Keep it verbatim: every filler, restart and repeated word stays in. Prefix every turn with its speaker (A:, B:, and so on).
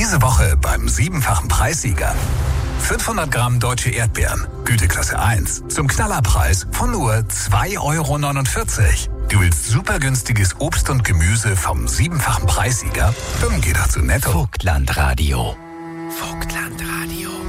A: Diese Woche beim siebenfachen Preissieger. fünfhundert Gramm deutsche Erdbeeren, Güteklasse eins, zum Knallerpreis von nur zwei Euro neunundvierzig. Du willst super günstiges Obst und Gemüse vom siebenfachen Preissieger? Dann geh doch zu Netto.
B: Vogtland Radio.
C: Vogtland Radio.